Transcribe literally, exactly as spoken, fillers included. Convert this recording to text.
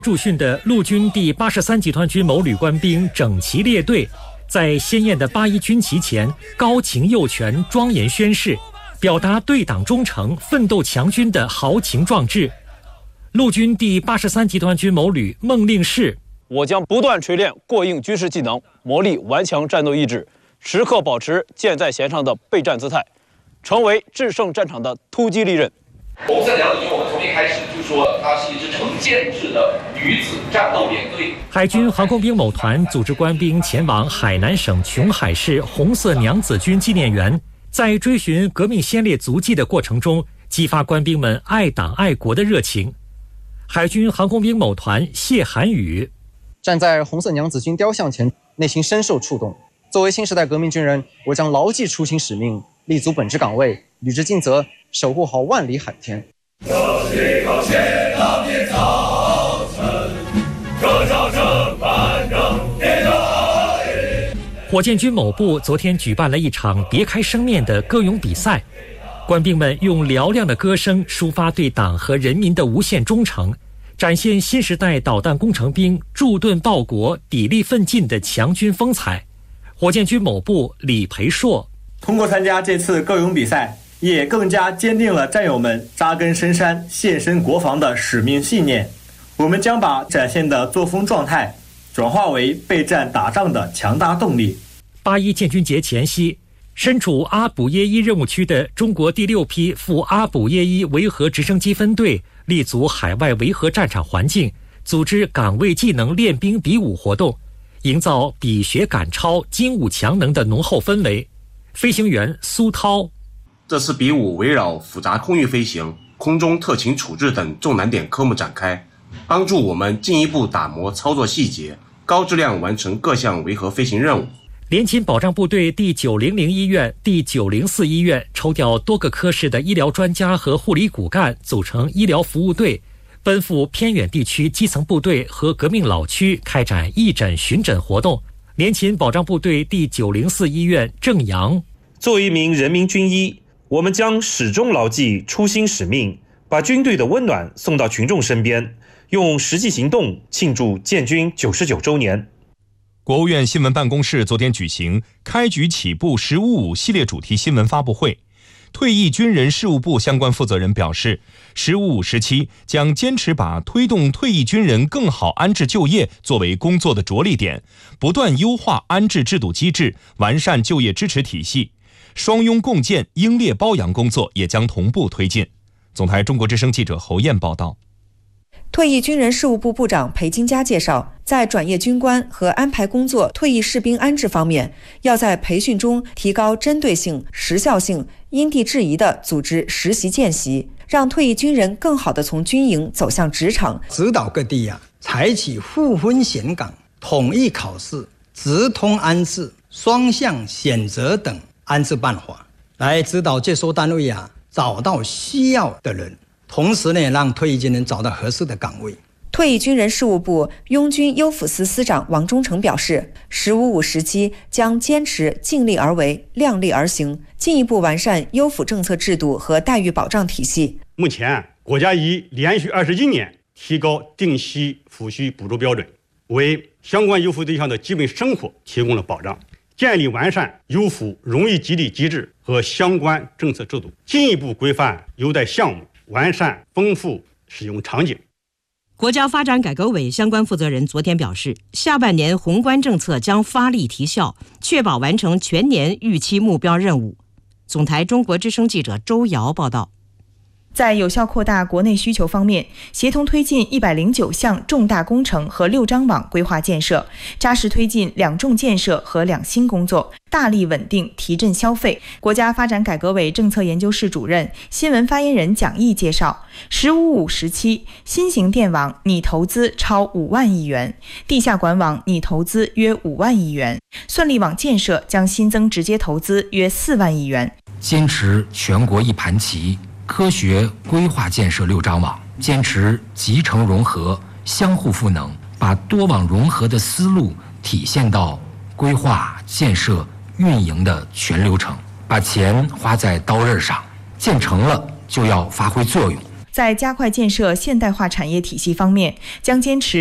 驻训的陆军第八十三集团军某旅官兵整齐列队，在鲜艳的八一军旗前高擎右拳，庄严宣誓，表达对党忠诚、奋斗强军的豪情壮志。陆军第八十三集团军某旅孟令士： 我将不断锤炼过硬军事技能，磨砺顽强战斗意志，时刻保持箭在弦上的备战姿态，成为制胜战场的突击利刃。 红色娘子军，我们从一开始就说它是一支成建制的女子战斗连队。 海军航空兵某团组织官兵前往海南省琼海市红色娘子军纪念园，在追寻革命先烈足迹的过程中，激发官兵们爱党爱国的热情。海军航空兵某团谢涵宇： 站在红色娘子军雕像前，内心深受触动。作为新时代革命军人，我将牢记初心使命，立足本职岗位，履职尽责，守护好万里海天。火箭军某部昨天举办了一场别开生面的歌咏比赛，官兵们用嘹亮的歌声抒发对党和人民的无限忠诚，展现新时代导弹工程兵驻盾报国、砥砺奋进的强军风采。火箭军某部李培硕： 通过参加这次歌咏比赛，也更加坚定了战友们扎根深山、献身国防的使命信念。我们将把展现的作风状态转化为备战打仗的强大动力。 八一建军节前夕，身处阿卜耶伊任务区的中国第六批赴阿卜耶伊维和直升机分队立足海外维和战场环境，组织岗位技能练兵比武活动，营造比学赶超、精武强能的浓厚氛围。飞行员苏涛： 这次比武围绕复杂空域飞行、空中特勤处置等重难点科目展开，帮助我们进一步打磨操作细节，高质量完成各项维和飞行任务。 联勤保障部队第九零零医院、第九零四医院抽调多个科室的医疗专家和护理骨干，组成医疗服务队，奔赴偏远地区基层部队和革命老区开展义诊巡诊活动。联勤保障部队第九零四医院郑阳： 作为一名人民军医，我们将始终牢记初心使命，把军队的温暖送到群众身边，用实际行动庆祝建军九十九周年。 国务院新闻办公室昨天举行开局起步十五五系列主题新闻发布会，退役军人事务部相关负责人表示，十五五时期将坚持把推动退役军人更好安置就业作为工作的着力点，不断优化安置制度机制，完善就业支持体系，双拥共建、英烈褒扬工作也将同步推进。总台中国之声记者侯燕报道。 退役军人事务部部长裴金佳介绍，在转业军官和安排工作退役士兵安置方面，要在培训中提高针对性、时效性，因地制宜地组织实习见习，让退役军人更好地从军营走向职场。 指导各地啊，采取互分选岗、统一考试、直通安置、双向选择等安置办法，来指导接收单位啊找到需要的人。同时呢，让退役军人找到合适的岗位。 退役军人事务部拥军优抚司司长王忠诚表示，十五五时期将坚持尽力而为、量力而行，进一步完善优抚政策制度和待遇保障体系。 目前，国家已连续二十一年提高定期抚恤补助标准，为相关优抚对象的基本生活提供了保障，建立完善优抚荣誉激励机制和相关政策制度，进一步规范优待项目，完善丰富使用场景。 国家发展改革委相关负责人昨天表示，下半年宏观政策将发力提效，确保完成全年预期目标任务。总台中国之声记者周瑶报道。 在有效扩大国内需求方面，协同推进一百零九项重大工程和六张网规划建设，扎实推进两重建设和两新工作，大力稳定提振消费。国家发展改革委政策研究室主任、新闻发言人蒋毅介绍，十五五时期，新型电网拟投资超五万亿元，地下管网拟投资约五万亿元，算力网建设将新增直接投资约四万亿元。 坚持全国一盘棋，科学规划建设六张网，坚持集成融合、相互赋能，把多网融合的思路体现到规划、建设、运营的全流程，把钱花在刀刃上，建成了就要发挥作用。 在加快建设现代化产业体系方面，将坚持